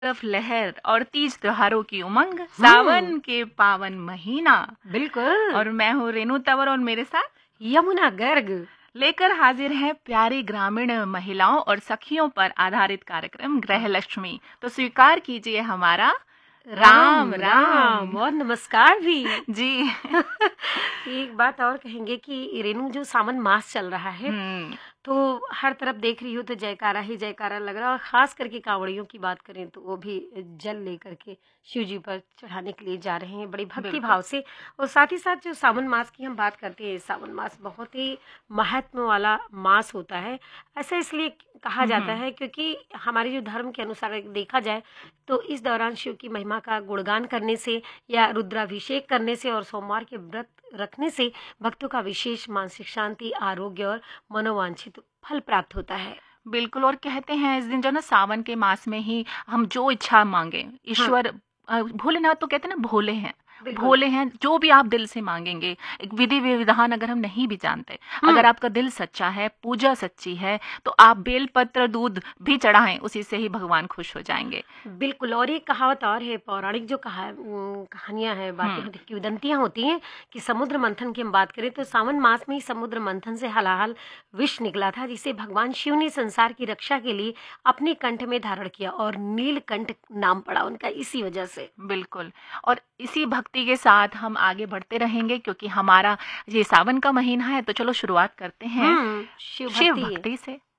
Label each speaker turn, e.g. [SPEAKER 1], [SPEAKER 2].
[SPEAKER 1] तरफ लहर और तीज त्योहारों की उमंग, सावन के पावन महीना।
[SPEAKER 2] बिल्कुल।
[SPEAKER 1] और मैं हूँ रेनू तंवर और मेरे साथ
[SPEAKER 2] यमुना गर्ग
[SPEAKER 1] लेकर हाजिर है प्यारी ग्रामीण महिलाओं और सखियों पर आधारित कार्यक्रम गृह लक्ष्मी। तो स्वीकार कीजिए हमारा राम राम
[SPEAKER 2] और नमस्कार भी।
[SPEAKER 1] जी।
[SPEAKER 2] एक बात और कहेंगे कि रेनू, जो सावन मास चल रहा है तो हर तरफ देख रही हो तो जयकारा ही जयकारा लग रहा है। और खास करके कांवड़ियों की बात करें तो वो भी जल लेकर के शिव जी पर चढ़ाने के लिए जा रहे हैं बड़ी भक्ति भाव से। और साथ ही साथ जो सावन मास की हम बात करते हैं, सावन मास बहुत ही महत्व वाला मास होता है। ऐसा इसलिए कहा जाता है क्योंकि हमारे जो धर्म के अनुसार देखा जाए तो इस दौरान शिव की महिमा का गुणगान करने से या रुद्राभिषेक करने से और सोमवार के व्रत रखने से भक्तों का विशेष मानसिक शांति, आरोग्य और मनोवांछित फल प्राप्त होता है।
[SPEAKER 1] बिल्कुल। और कहते हैं इस दिन जो ना सावन के मास में ही हम जो इच्छा मांगे, ईश्वर भोलेनाथ तो कहते हैं ना भोले हैं, भोले हैं, जो भी आप दिल से मांगेंगे। एक विधि विधान अगर हम नहीं भी जानते, अगर आपका दिल सच्चा है, पूजा सच्ची है, तो आप बेलपत्र दूध भी चढ़ाएं, उसी से ही भगवान खुश हो जाएंगे।
[SPEAKER 2] बिल्कुल। और एक कहावत और है, पौराणिक जो कहानियां हैं, बातें होती, किंवदंतियां होती हैं कि समुद्र मंथन की हम बात करें तो सावन मास में ही समुद्र मंथन से हलाहल विष निकला था, जिसे भगवान शिव ने संसार की रक्षा के लिए अपने कंठ में धारण किया और नीलकंठ नाम पड़ा उनका इसी वजह से।
[SPEAKER 1] बिल्कुल। और इसी भक्ति के साथ हम आगे बढ़ते रहेंगे क्योंकि हमारा ये सावन का महीना है। तो चलो शुरुआत करते हैं शिव भक्ति से।